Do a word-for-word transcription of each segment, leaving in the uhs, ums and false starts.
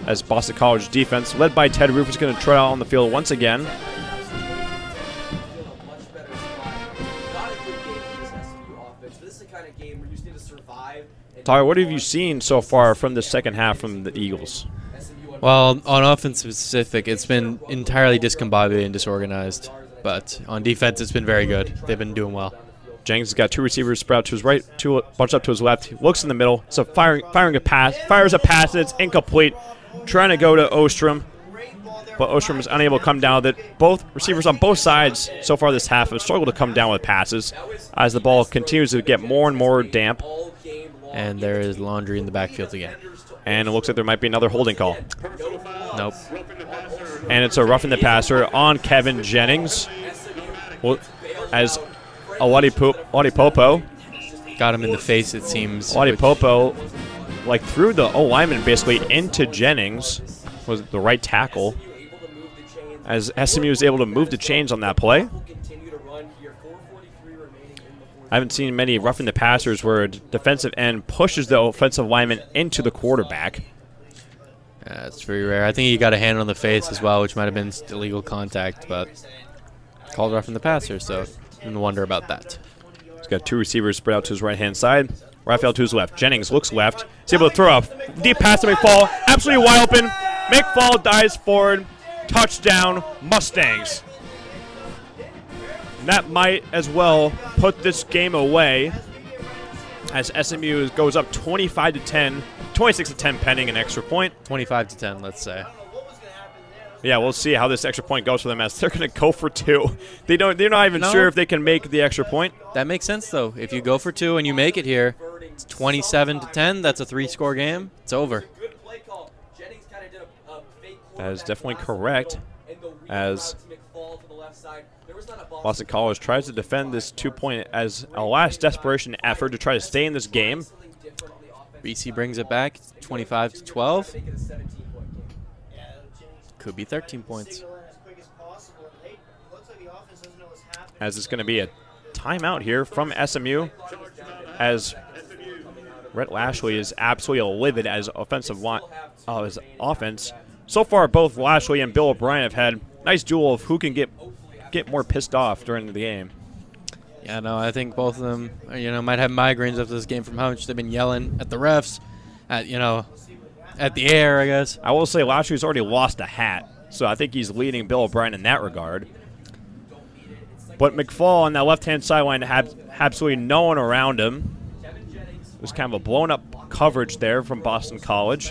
as Boston College defense, led by Ted Roof, is going to try out on the field once again. Tyler, what have you seen so far from the second half from the Eagles? Well, on offense specific, it's been entirely discombobulated and disorganized. But on defense, it's been very good. They've been doing well. Jennings has got two receivers spread out to his right, two bunched up to his left. He looks in the middle. So firing, firing a pass, fires a pass, and it's incomplete. Trying to go to Ostrom, but Ostrom is unable to come down with it. Both receivers on both sides so far this half have struggled to come down with passes as the ball continues to get more and more damp. And there is Laundry in the backfield again. And it looks like there might be another holding call. Nope. And it's a roughing the passer on Kevin Jennings. Well, as Oladipopo got him in the face, it seems. Oladipopo, like, threw the O lineman basically into Jennings, was the right tackle, as S M U was able to move the chains on that play. I haven't seen many roughing the passers where a defensive end pushes the offensive lineman into the quarterback. Yeah, it's very rare. I think he got a hand on the face as well, which might have been illegal contact, but called roughing the passer, so no wonder about that. He's got two receivers spread out to his right-hand side. Raphael to his left. Jennings looks left. He's able to throw a deep pass to McFall. Absolutely wide open. McFall dives forward. Touchdown, Mustangs. That might as well put this game away as S M U goes up twenty-five to ten, twenty-six to ten pending an extra point. twenty-five to ten, let's say. Yeah, we'll see how this extra point goes for them as they're going to go for two. They don't they're not even no. sure if they can make the extra point. That makes sense though. If you go for two and you make it here, it's twenty-seven to ten, that's a three-score game. It's over. That is definitely correct as Boston College tries to defend this two-point as a last desperation effort to try to stay in this game. B C brings it back, twenty-five to twelve. Could be thirteen points. As it's going to be a timeout here from S M U as Rhett Lashley is absolutely livid as offensive line, uh, his offense. So far, both Lashley and Bill O'Brien have had a nice duel of who can get get more pissed off during the game. Yeah, no, I think both of them, you know, might have migraines after this game from how much they've been yelling at the refs, at, you know, at the air, I guess. I will say Lashley's already lost a hat, so I think he's leading Bill O'Brien in that regard. But McFall on that left-hand sideline had absolutely no one around him. It was kind of a blown-up coverage there from Boston College.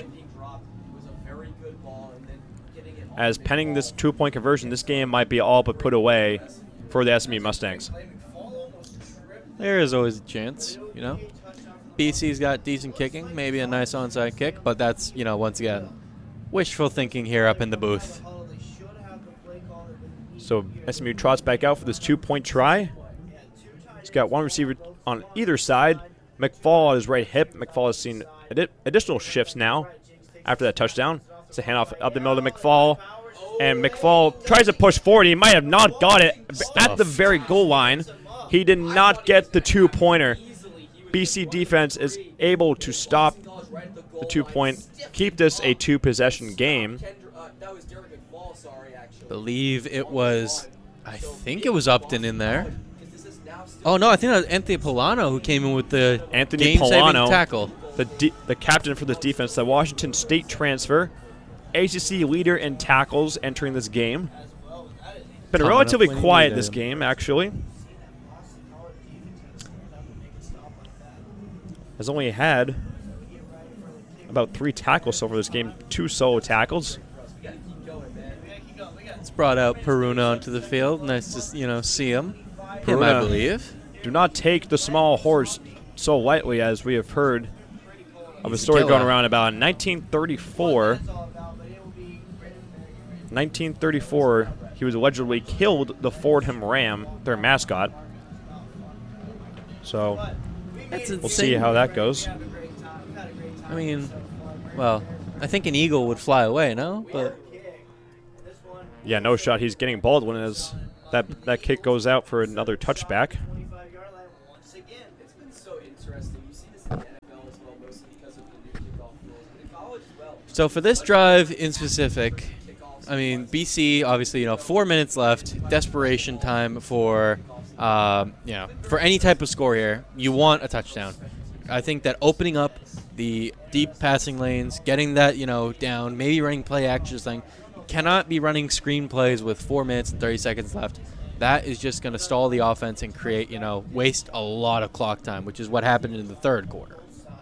As pending this two-point conversion, this game might be all but put away for the S M U Mustangs. There is always a chance, you know. B C's got decent kicking, maybe a nice onside kick, but that's, you know, once again, wishful thinking here up in the booth. So S M U trots back out for this two-point try. He's got one receiver on either side. McFall on his right hip. McFall has seen adi additional shifts now after that touchdown. It's a handoff up the middle to McFall. And McFall tries to push forward. He might have not got it Stuff. at the very goal line. He did not get the two-pointer. B C defense is able to stop the two-point, keep this a two-possession game. Believe it was, I think it was Upton in there. Oh, no, I think that was Anthony Polano who came in with the Anthony game-saving Polano, tackle. The, de the captain for this defense, the Washington State transfer. A C C leader in tackles entering this game. Been Coming relatively up quiet leader. this game, actually. Has only had about three tackles so far this game, two solo tackles. It's brought out Peruna onto the field. Nice to, you know, see him. Him, I Peruna. believe. Do not take the small horse so lightly, as we have heard of a He's a story killer. going around about in nineteen thirty-four. nineteen thirty-four, he was allegedly killed the Fordham Ram, their mascot. So That's we'll see how that goes. I mean, well, I think an eagle would fly away, no? But Yeah, no shot. He's getting Baldwin as that that kick goes out for another touchback. So for this drive in specific, I mean, B C, obviously, you know, four minutes left, desperation time for, um, you know, for any type of score here. You want a touchdown. I think that opening up the deep passing lanes, getting that, you know, down, maybe running play action thing, you cannot be running screen plays with four minutes and thirty seconds left. That is just going to stall the offense and create, you know, waste a lot of clock time, which is what happened in the third quarter.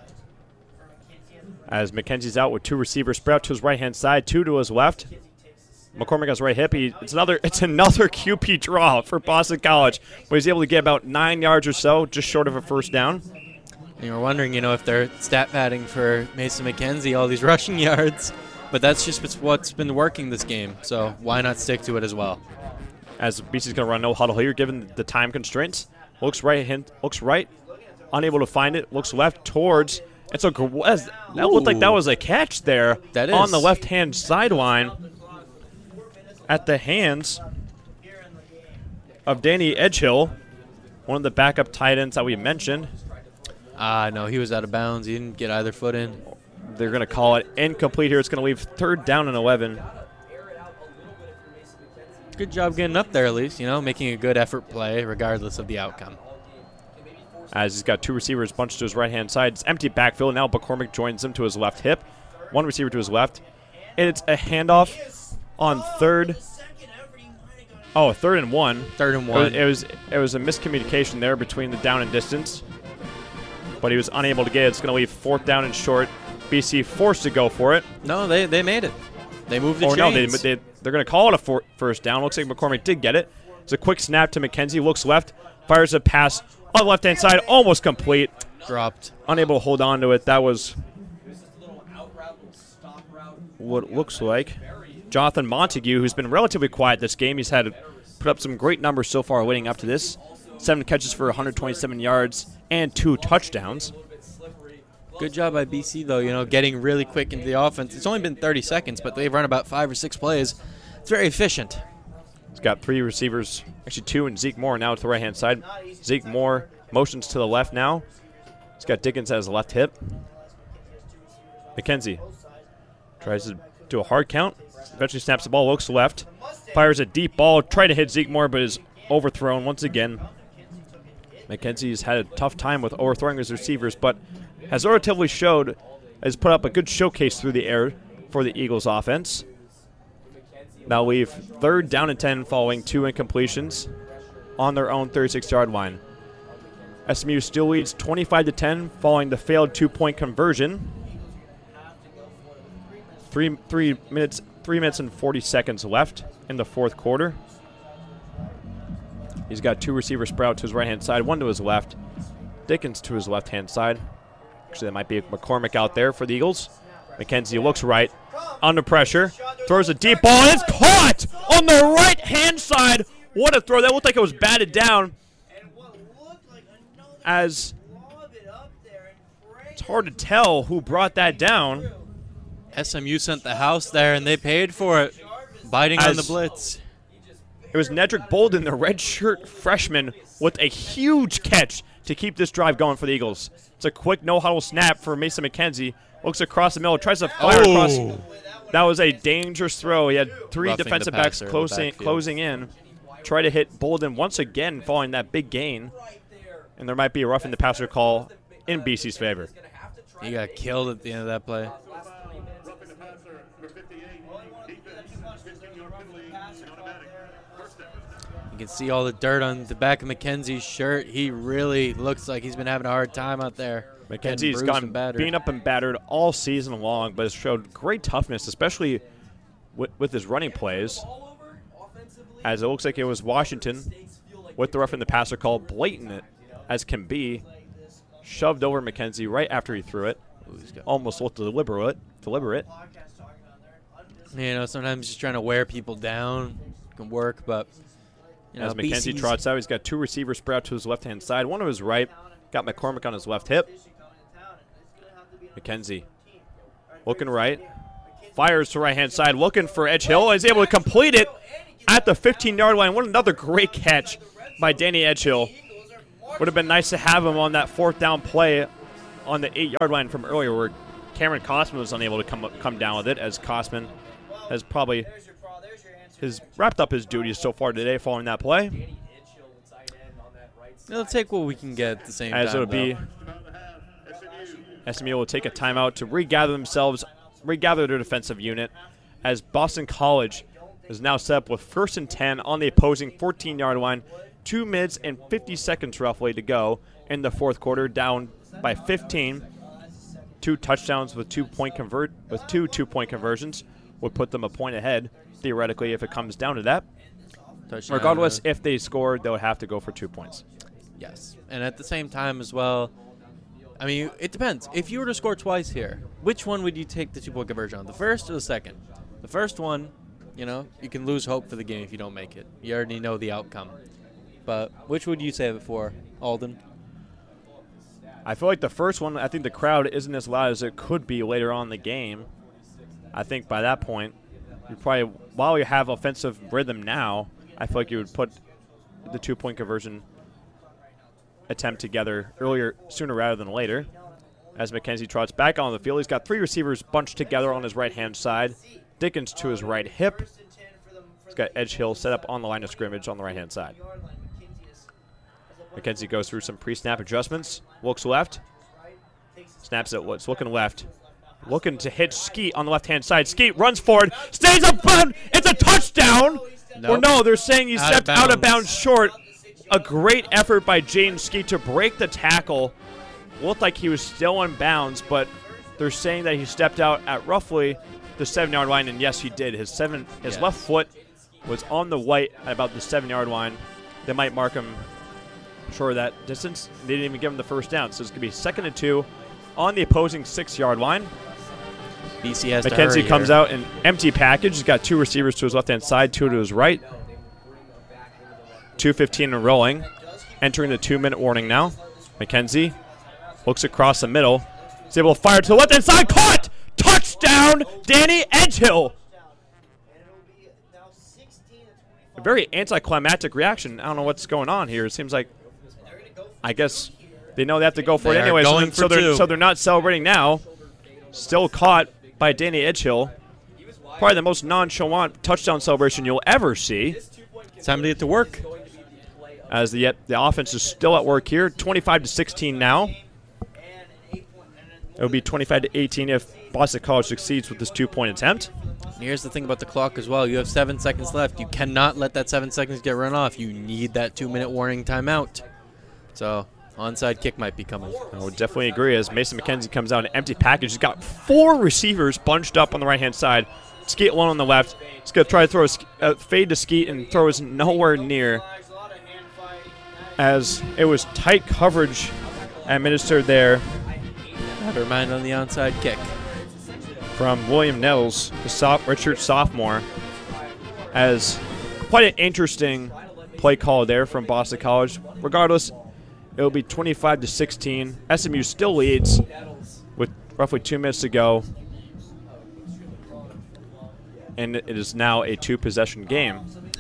As McKenzie's out with two receivers spread out to his right-hand side, two to his left. McCormick has right hip. He, it's another it's another Q P draw for Boston College, but he's able to get about nine yards or so, just short of a first down. And you're wondering, you know, if they're stat padding for Mason McKenzie, all these rushing yards. But that's just what's been working this game, so why not stick to it as well? As B C's going to run no huddle here, given the time constraints. Looks right, hint, looks right, unable to find it. Looks left towards. It's a that looked like that was a catch there that is. on the left-hand sideline at the hands of Danny Edgehill, one of the backup tight ends that we mentioned. Ah, uh, no, he was out of bounds. He didn't get either foot in. They're going to call it incomplete here. It's going to leave third down and eleven. Good job getting up there, at least, you know, making a good effort play regardless of the outcome. As he's got two receivers bunched to his right-hand side. It's empty backfield. Now McCormick joins him to his left hip. One receiver to his left. And it's a handoff on third. Oh, third and one. Third and one. It was, it was, it was a miscommunication there between the down and distance. But he was unable to get it. It's going to leave fourth down and short. B C forced to go for it. No, they, they made it. They moved the or chains. no, they, they, they're going to call it a for, first down. Looks like McCormick did get it. It's a quick snap to McKenzie. Looks left. Fires a pass on the left-hand side. Almost complete. Dropped. Unable to hold on to it. That was what it looks like. Jonathan Montague, who's been relatively quiet this game. He's had put up some great numbers so far leading up to this. Seven catches for one hundred twenty-seven yards and two touchdowns. Good job by B C, though, you know, getting really quick into the offense. It's only been thirty seconds, but they've run about five or six plays. It's very efficient. He's got three receivers, actually two, and Zeke Moore now to the right-hand side. Zeke Moore motions to the left now. He's got Dickens at his left hip. McKenzie tries to do a hard count. Eventually snaps the ball, looks left. Fires a deep ball, try to hit Zeke Moore, but is overthrown once again. McKenzie's had a tough time with overthrowing his receivers, but has relatively showed, has put up a good showcase through the air for the Eagles offense. Now leave third down and ten following two incompletions on their own thirty-six yard line. S M U still leads twenty-five to ten following the failed two-point conversion. Three, three minutes, three minutes and forty seconds left in the fourth quarter. He's got two receivers spread out to his right-hand side, one to his left. Dickens to his left-hand side. Actually, that might be McCormick out there for the Eagles. McKenzie looks right, under pressure, throws a deep ball, and it's caught on the right-hand side. What a throw. That looked like it was batted down. As it's hard to tell who brought that down. S M U sent the house there, and they paid for it, biting As on the blitz. It was Nedrick Bolden, the redshirt freshman, with a huge catch to keep this drive going for the Eagles. It's a quick no-huddle snap for Mason McKenzie. Looks across the middle, tries to fire oh. across. That was a dangerous throw. He had three Roughing defensive the backs passer in the closing, backfield. closing in. Try to hit Bolden once again following that big gain. And there might be a roughing the passer call in B C's favor. He got killed at the end of that play. You can see all the dirt on the back of McKenzie's shirt. He really looks like he's been having a hard time out there. McKenzie's gotten beaten up and battered all season long, but has showed great toughness, especially with, with his running plays. As it looks like it was Washington with the roughing the passer call, blatant as can be, shoved over McKenzie right after he threw it. Almost looked deliberate. Deliberate. You know, sometimes just trying to wear people down can work, but you know, as McKenzie B C's trots out, he's got two receivers spread out to his left-hand side, one to his right. Got McCormick on his left hip. McKenzie looking right. Fires to right-hand side, looking for Edgehill. He's able to complete it at the fifteen yard line. What another great catch by Danny Edgehill. Would have been nice to have him on that fourth down play on the eight yard line from earlier where Cameron Kosman was unable to come up, come down with it, as Kosman has probably has wrapped up his duties so far today following that play. Let's take what we can get at the same as time. As it'll be, S M U will take a timeout to regather themselves, regather their defensive unit, as Boston College is now set up with first and ten on the opposing fourteen-yard line. Two minutes and fifty seconds roughly to go in the fourth quarter, down by fifteen. Two touchdowns with two point convert with two two-point conversions would put them a point ahead, theoretically, if it comes down to that. Touchdown. Regardless, if they score, they'll have to go for two points. Yes, and at the same time as well, I mean, it depends. If you were to score twice here, which one would you take the two-point conversion on, the first or the second? The first one, you know, you can lose hope for the game if you don't make it. You already know the outcome. But which would you save it for, Alden? I feel like the first one, I think the crowd isn't as loud as it could be later on in the game. I think by that point, you probably, while you have offensive rhythm now, I feel like you would put the two-point conversion attempt together earlier, sooner rather than later. As McKenzie trots back on the field, he's got three receivers bunched together on his right-hand side. Dickens to his right hip. He's got Edge Hill set up on the line of scrimmage on the right-hand side. McKenzie goes through some pre-snap adjustments. Looks left. Snaps it. It's looking left. Looking to hit Skeet on the left-hand side. Skeet runs forward. Stays up front. It's a touchdown. Nope. Or no, they're saying he stepped out of bounds short. A great effort by Jaden Skeet to break the tackle. Looked like he was still in bounds, but they're saying that he stepped out at roughly the seven-yard line, and yes, he did. His seven, his yes. left foot was on the white at about the seven-yard line. They might mark him short of that distance. They didn't even give him the first down, so it's going to be second and two on the opposing six-yard line. B C has McKenzie to comes here. out in empty package. He's got two receivers to his left-hand side, two to his right. two fifteen and rolling. Entering the two-minute warning now. McKenzie looks across the middle. He's able to fire to the left-hand side. Caught! Touchdown, Danny Edgehill. A very anticlimactic reaction. I don't know what's going on here. It seems like, I guess they know they have to go for they it anyway, so, for so, they're, two. so they're not celebrating now. Still caught by Danny Edgehill. Probably the most nonchalant touchdown celebration you'll ever see. It's time to get to work. As the the offense is still at work here, twenty-five to sixteen now. It would be twenty-five to eighteen if Boston College succeeds with this two-point attempt. And here's the thing about the clock as well. You have seven seconds left. You cannot let that seven seconds get run off. You need that two-minute warning timeout. So onside kick might be coming. I would definitely agree as Mason McKenzie comes out in an empty package. He's got four receivers bunched up on the right-hand side. Skeet one on the left. He's going to try to throw a uh, fade to Skeet and throws nowhere near, as it was tight coverage administered there. Never mind on the onside kick. From William Nettles, the soft, redshirt sophomore, as quite an interesting play call there from Boston College. Regardless, it will be twenty-five to sixteen. S M U still leads with roughly two minutes to go. And it is now a two-possession game.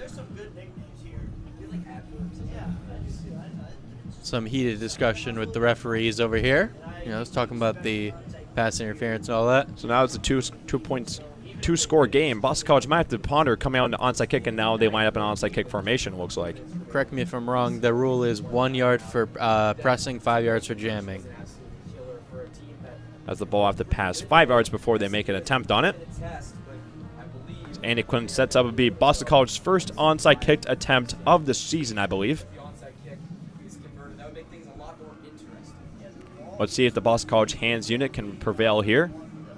Some heated discussion with the referees over here. You know, I was talking about the pass interference and all that. So now it's a two two points two score game. Boston College might have to ponder coming out in the onside kick, and now they line up in onside kick formation. Looks like. Correct me if I'm wrong. The rule is one yard for uh, pressing, five yards for jamming. As the ball have to pass five yards before they make an attempt on it. Andy Quinn sets up to be Boston College's first onside kick attempt of the season, I believe. Let's see if the Boston College hands unit can prevail here.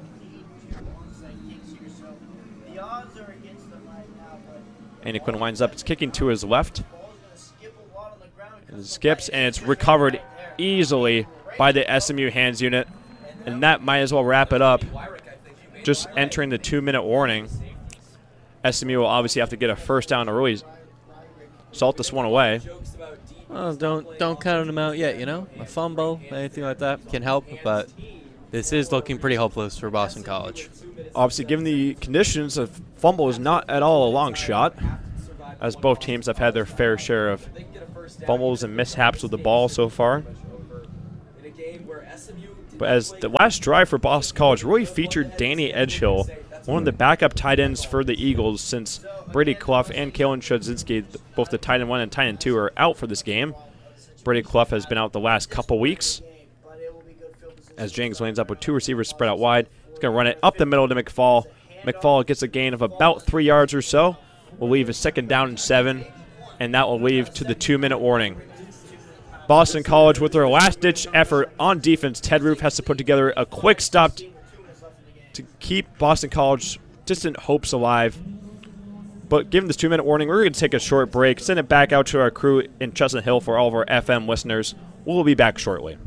Andy Quinn winds up. It's kicking to his left. And it skips, and it's recovered easily by the S M U hands unit. And that might as well wrap it up. Just entering the two-minute warning. S M U will obviously have to get a first down to really salt this one away. Well, don't don't count them out yet, you know? A fumble, anything like that can help, but this is looking pretty hopeless for Boston College. Obviously, given the conditions, a fumble is not at all a long shot, as both teams have had their fair share of fumbles and mishaps with the ball so far. But as the last drive for Boston College really featured Danny Edgehill, one of the backup tight ends for the Eagles, since Brady Clough and Kalen Shudzinski, both the tight end one and tight end two, are out for this game. Brady Clough has been out the last couple weeks. As Jennings lands up with two receivers spread out wide, he's going to run it up the middle to McFall. McFall gets a gain of about three yards or so. Will leave a second down and seven, and that will leave to the two-minute warning. Boston College, with their last-ditch effort on defense, Ted Roof has to put together a quick stop to keep Boston College distant hopes alive. But given this two-minute warning, we're going to take a short break, send it back out to our crew in Chestnut Hill for all of our F M listeners. We'll be back shortly.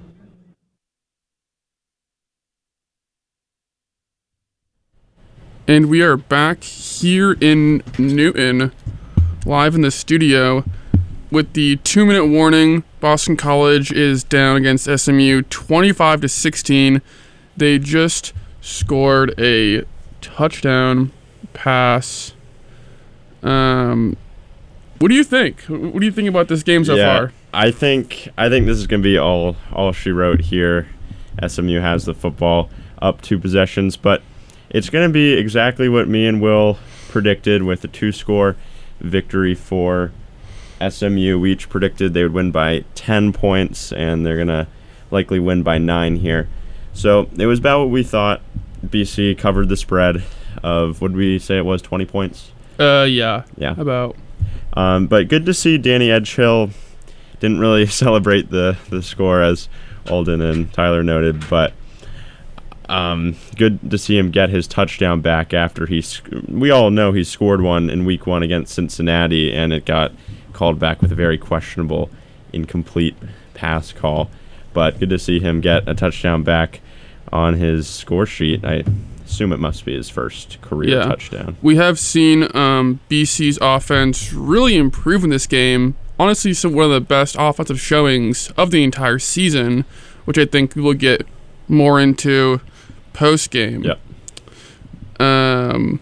And we are back here in Newton, live in the studio, with the two-minute warning. Boston College is down against S M U twenty-five to sixteen. They just scored a touchdown pass. Um, what do you think? What do you think about this game so yeah, far? I think I think this is going to be all all she wrote here. S M U has the football, up two possessions, but it's going to be exactly what me and Will predicted, with a two-score victory for S M U. We each predicted they would win by ten points, and they're going to likely win by nine here. So it was about what we thought. B C covered the spread of, what did we say it was, twenty points? Uh, yeah. Yeah. About. Um, but good to see Danny Edgehill. Didn't really celebrate the, the score, as Alden and Tyler noted, but um, good to see him get his touchdown back after he sc- we all know he scored one in week one against Cincinnati, and it got called back with a very questionable, incomplete pass call. But good to see him get a touchdown back on his score sheet. I assume it must be his first career Yeah. touchdown. We have seen um, B C's offense really improve in this game. Honestly, some one of the best offensive showings of the entire season, which I think we'll get more into post-game. Yep. Um,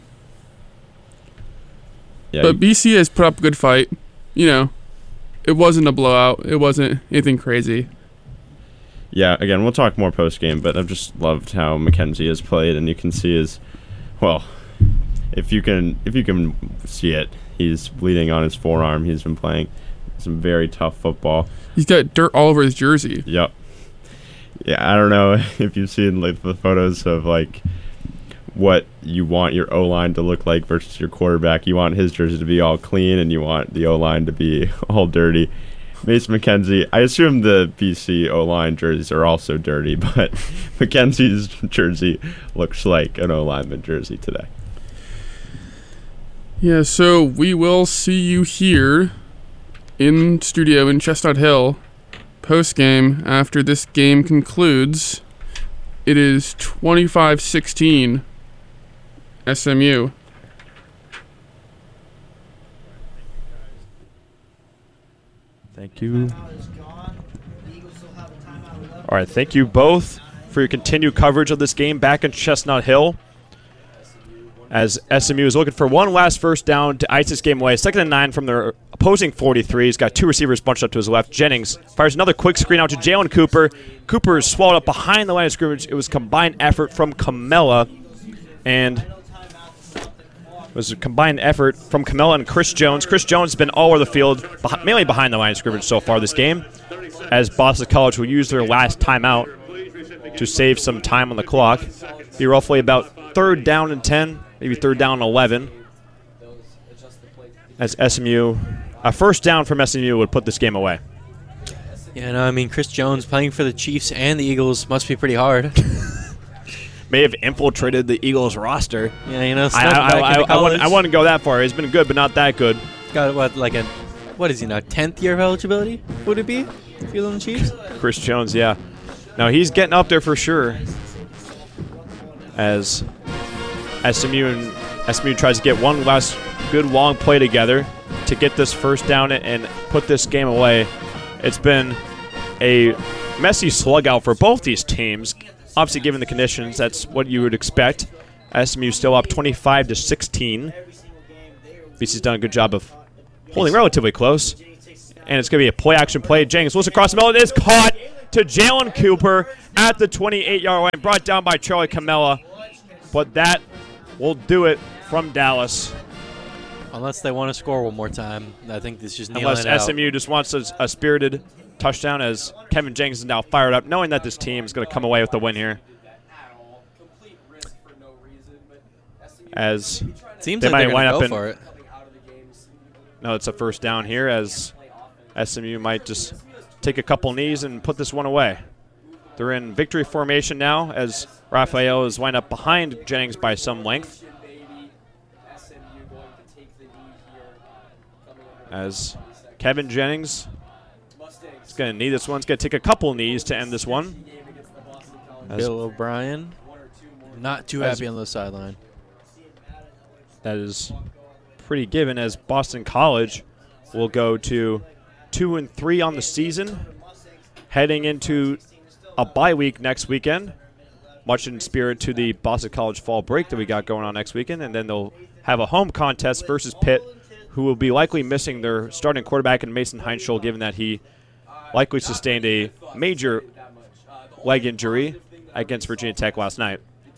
Yeah, but you- B C has put up a good fight. You know, it wasn't a blowout. It wasn't anything crazy. Yeah, again, we'll talk more post-game, but I've just loved how Mackenzie has played, and you can see his, well, if you can if you can see it, he's bleeding on his forearm. He's been playing some very tough football. He's got dirt all over his jersey. Yep. Yeah, I don't know if you've seen like the photos of like what you want your O-line to look like versus your quarterback. You want his jersey to be all clean, and you want the O-line to be all dirty. Mason McKenzie, I assume the B C O-line jerseys are also dirty, but McKenzie's jersey looks like an O-lineman jersey today. Yeah, so we will see you here in studio in Chestnut Hill post-game after this game concludes. It is twenty-five sixteen S M U. Thank you. All right, thank you both for your continued coverage of this game back in Chestnut Hill, as S M U is looking for one last first down to ice this game away. Second and nine from their opposing forty-three. He's got two receivers bunched up to his left. Jennings fires another quick screen out to Jalen Cooper. Cooper is swallowed up behind the line of scrimmage. It was combined effort from Camella, and it was a combined effort from Camella and Chris Jones. Chris Jones has been all over the field, beh- mainly behind the line of scrimmage so far this game, as Boston College will use their last timeout to save some time on the clock. Be roughly about third down and ten, maybe third down and eleven. As S M U, a first down from S M U would put this game away. Yeah, no, I mean, Chris Jones playing for the Chiefs and the Eagles must be pretty hard. May have infiltrated the Eagles roster. Yeah, you know, I, snuck I, back I, into I, college. wouldn't, I wouldn't go that far. He's been good, but not that good. Got, what, like a, what is he now, tenth year of eligibility, would it be, if you're on the Chiefs? Chris Jones, yeah. No, he's getting up there for sure. As S M U and S M U tries to get one last good long play together to get this first down and put this game away. It's been a messy slug out for both these teams. Obviously, given the conditions, that's what you would expect. S M U still up twenty-five to sixteen. B C's done a good job of holding relatively close. And it's going to be a play-action play. Jennings looks across the middle. It is caught to Jalen Cooper at the twenty-eight-yard line, brought down by Charlie Camella. But that will do it from Dallas. Unless they want to score one more time. I think this is just kneeling Unless it out. S M U just wants a, a spirited touchdown, as Kevin Jennings is now fired up, knowing that this team is going to come away with the win here. As Seems they like might they're wind going up to go in, for it. No, it's a first down here, as S M U might just take a couple knees and put this one away. They're in victory formation now, as Raphael is wind up behind Jennings by some length. As Kevin Jennings is going to need this one. He's going to take a couple knees to end this one. As Bill O'Brien, not too as- happy on the sideline. that is pretty given, as Boston College will go to two and three on the season, heading into a bye week next weekend, much in spirit to the Boston College fall break that we got going on next weekend. And then they'll have a home contest versus Pitt, who will be likely missing their starting quarterback in Mason Heinschel, given that he likely sustained a major leg injury against Virginia Tech last night.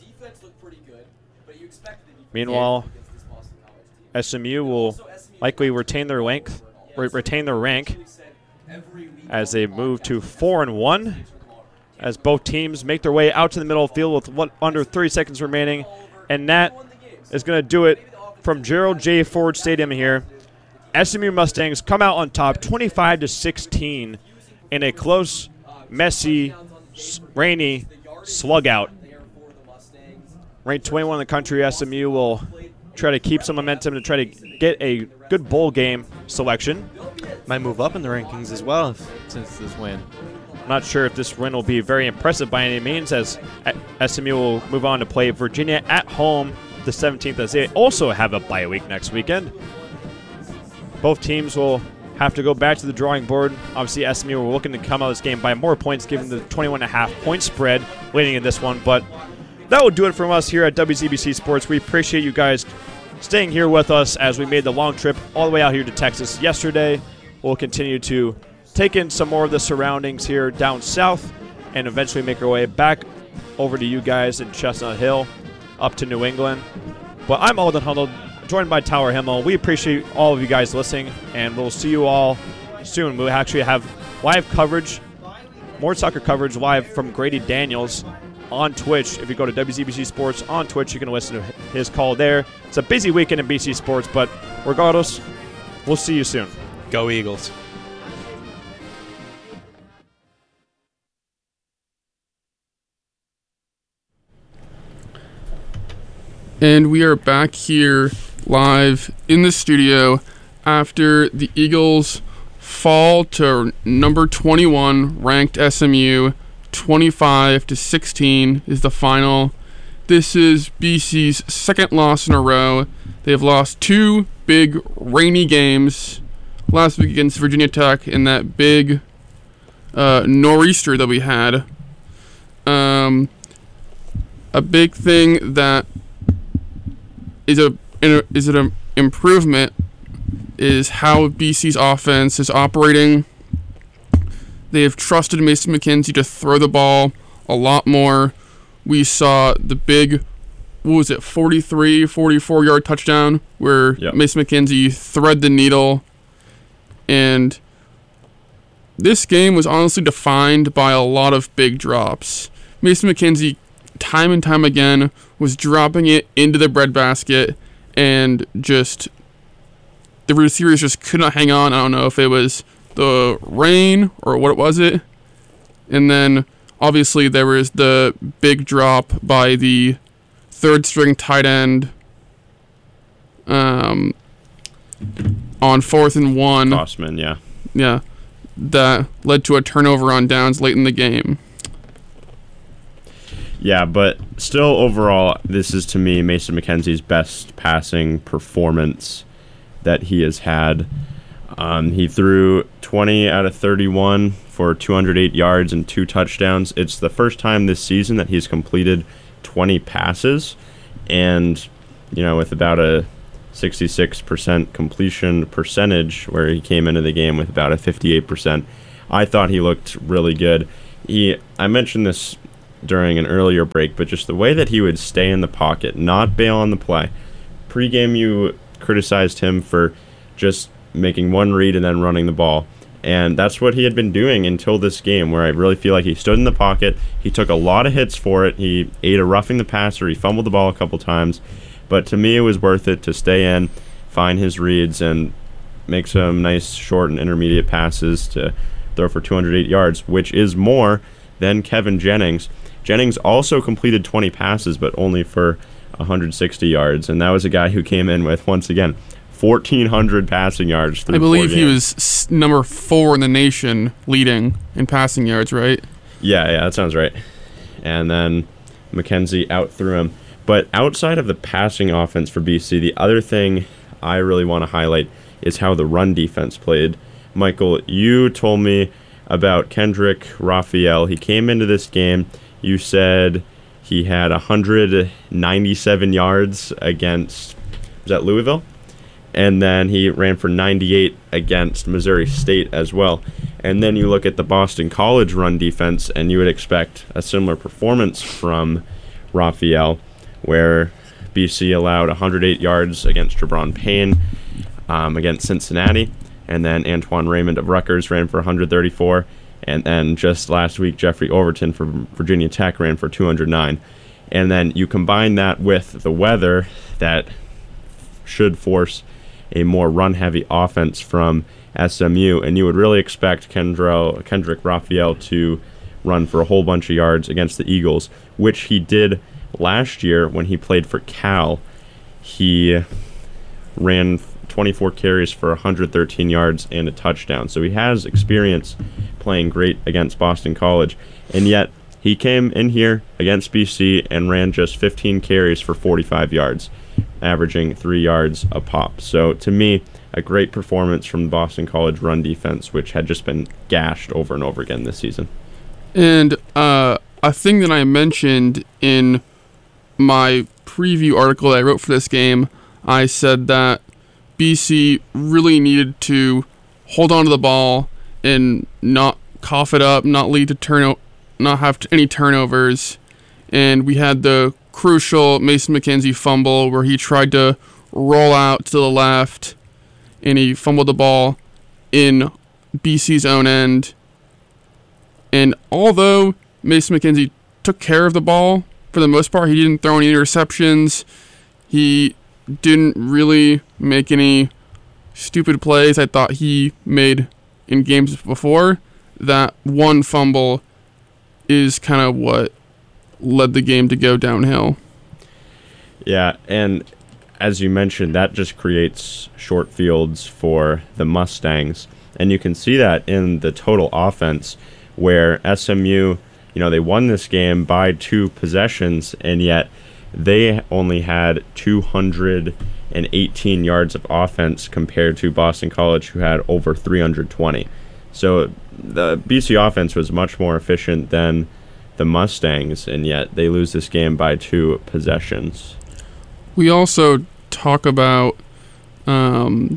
Meanwhile, S M U will likely retain their length, re- retain their rank as they move to four and one. As both teams make their way out to the middle of the field with what, under thirty seconds remaining, and that is going to do it from Gerald J. Ford Stadium here. S M U Mustangs come out on top, twenty-five to sixteen, in a close, messy, s- rainy slug out. Ranked twenty-one in the country, S M U will try to keep some momentum to try to get a good bowl game selection. Might move up in the rankings as well if, since this win. I'm not sure if this win will be very impressive by any means, as S M U will move on to play Virginia at home the seventeenth, as they also have a bye week next weekend. Both teams will have to go back to the drawing board. Obviously, S M U were looking to come out of this game by more points, given the twenty-one and a half point spread leading in this one. But that will do it from us here at W Z B C Sports. We appreciate you guys staying here with us as we made the long trip all the way out here to Texas yesterday. We'll continue to take in some more of the surroundings here down south and eventually make our way back over to you guys in Chestnut Hill up to New England. But I'm Alden Huddle, joined by Tyler Himmel. We appreciate all of you guys listening, and we'll see you all soon. We'll actually have live coverage, more soccer coverage live from Grady Daniels on Twitch. If you go to W Z B C Sports on Twitch, you can listen to his call there. It's a busy weekend in B C Sports, but regardless, we'll see you soon. Go Eagles. And we are back here live in the studio after the Eagles fall to number twenty-one ranked S M U. twenty-five to sixteen is the final. This is B C's second loss in a row. They have lost two big rainy games. Last week against Virginia Tech in that big uh, nor'easter that we had. Um, a big thing that is a is it an improvement is how B C's offense is operating. They have trusted Mason McKenzie to throw the ball a lot more. We saw the big, what was it, forty-three, forty-four yard touchdown where Yep. Mason McKenzie thread the needle. And this game was honestly defined by a lot of big drops. Mason McKenzie, time and time again, was dropping it into the breadbasket, and just the receivers just could not hang on. I don't know if it was the rain or what was it. And then obviously there was the big drop by the third string tight end um, on fourth and one. Bossman, yeah. Yeah, that led to a turnover on downs late in the game. Yeah, but still overall, this is to me Mason McKenzie's best passing performance that he has had. Um, he threw twenty out of thirty-one for two hundred eight yards and two touchdowns. It's the first time this season that he's completed twenty passes, and you know, with about a sixty-six percent completion percentage, where he came into the game with about a fifty-eight percent. I thought he looked really good. he I mentioned this during an earlier break, but just the way that he would stay in the pocket, not bail on the play. Pre-game, you criticized him for just making one read and then running the ball. And that's what he had been doing until this game, where I really feel like he stood in the pocket. He took a lot of hits for it. He ate a roughing the passer. He fumbled the ball a couple times. But to me, it was worth it to stay in, find his reads, and make some nice short and intermediate passes to throw for two hundred eight yards, which is more than Kevin Jennings. Jennings also completed twenty passes, but only for one hundred sixty yards. And that was a guy who came in with, once again, fourteen hundred passing yards through I believe four he games. was s- number four in the nation leading in passing yards, right? Yeah, yeah, that sounds right. And then McKenzie outthrew him. But outside of the passing offense for B C, the other thing I really want to highlight is how the run defense played. Michael, you told me about Kendrick Raphael. He came into this game. You said he had one hundred ninety-seven yards against, was that Louisville? And then he ran for ninety-eight against Missouri State as well. And then you look at the Boston College run defense, and you would expect a similar performance from Raphael, where B C allowed one hundred eight yards against Jabron Payne um, against Cincinnati. And then Antoine Raymond of Rutgers ran for one hundred thirty-four. And then just last week, Jeffrey Overton from Virginia Tech ran for two hundred nine. And then you combine that with the weather that should force a more run-heavy offense from S M U, and you would really expect Kendro, Kendrick Raphael to run for a whole bunch of yards against the Eagles, which he did last year when he played for Cal. He ran twenty-four carries for one hundred thirteen yards and a touchdown. So he has experience playing great against Boston College, and yet he came in here against B C and ran just fifteen carries for forty-five yards, averaging three yards a pop. So to me, a great performance from the Boston College run defense, which had just been gashed over and over again this season. And uh, a thing that I mentioned in my preview article that I wrote for this game, I said that B C really needed to hold on to the ball and not cough it up, not lead to turn, not have any turnovers. And we had the crucial Mason McKenzie fumble where he tried to roll out to the left and he fumbled the ball in B C's own end. And although Mason McKenzie took care of the ball for the most part, he didn't throw any interceptions. He didn't really make any stupid plays I thought he made in games before. That one fumble is kind of what led the game to go downhill. Yeah, and as you mentioned, that just creates short fields for the Mustangs. And you can see that in the total offense, where S M U, you know, they won this game by two possessions, and yet they only had two hundred eighteen yards of offense compared to Boston College, who had over three hundred twenty. So the B C offense was much more efficient than the Mustangs, and yet they lose this game by two possessions. We also talk about um,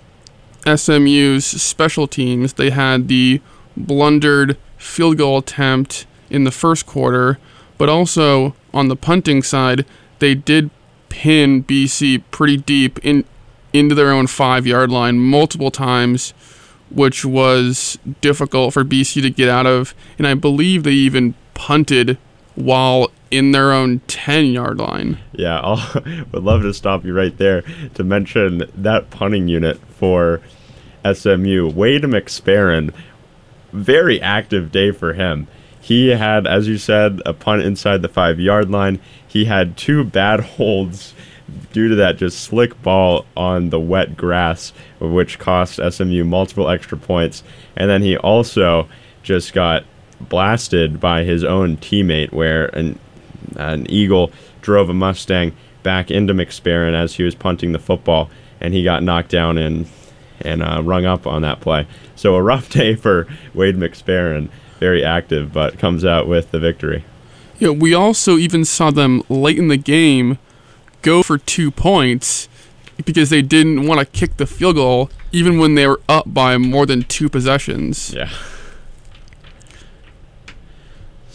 S M U's special teams. They had the blundered field goal attempt in the first quarter, but also on the punting side, they did pin B C pretty deep in into their own five-yard line multiple times, which was difficult for B C to get out of. And I believe they even punted while in their own ten-yard line. Yeah, I would love to stop you right there to mention that punting unit for S M U. Wade McSparron, very active day for him. He had, as you said, a punt inside the five-yard line. He had two bad holds due to that just slick ball on the wet grass, which cost S M U multiple extra points. And then he also just got blasted by his own teammate, where an, an Eagle drove a Mustang back into McSparron as he was punting the football, and he got knocked down and, and uh, rung up on that play. So a rough day for Wade McSparron. Very active, but comes out with the victory. Yeah, we also even saw them late in the game go for two points because they didn't want to kick the field goal even when they were up by more than two possessions. Yeah.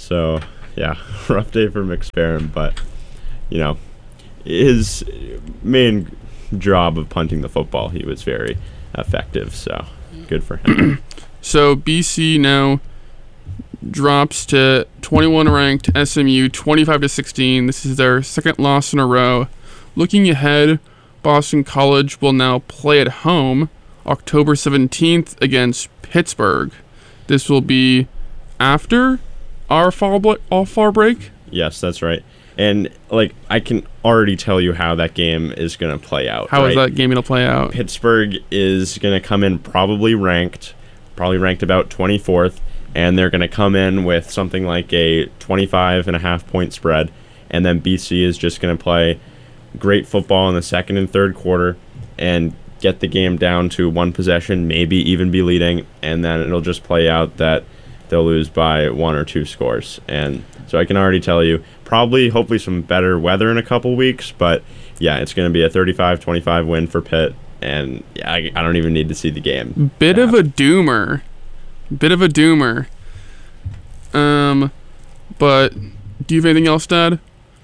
So, yeah, rough day for McFerrin, but, you know, his main job of punting the football, he was very effective, so good for him. So B C now drops to twenty-one ranked S M U, twenty-five to sixteen. This is their second loss in a row. Looking ahead, Boston College will now play at home October seventeenth against Pittsburgh. This will be after our fall, bl- all fall break? Yes, that's right. And, like, I can already tell you how that game is going to play out. How right? is that game going to play out? Pittsburgh is going to come in probably ranked, probably ranked about twenty-fourth, and they're going to come in with something like a twenty-five and a half point spread, and then B C is just going to play great football in the second and third quarter and get the game down to one possession, maybe even be leading, and then it'll just play out that they'll lose by one or two scores. And so I can already tell you, probably, hopefully some better weather in a couple weeks, but yeah, it's going to be a thirty-five twenty-five win for Pitt, and yeah, I, I don't even need to see the game. Bit of a doomer. Bit of a doomer. Um, but do you have anything else, Dad?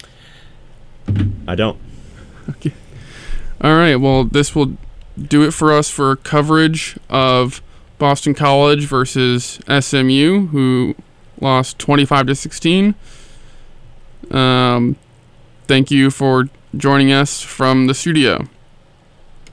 I don't. Okay. All right, well, this will do it for us for coverage of Boston College versus S M U, who lost twenty-five to sixteen. Um, thank you for joining us from the studio.